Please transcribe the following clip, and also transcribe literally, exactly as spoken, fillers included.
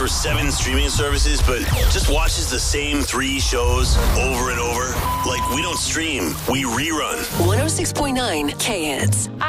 seven streaming services, but just watches the same three shows over and over? Like, we don't stream, we rerun. one oh six point nine K Hits.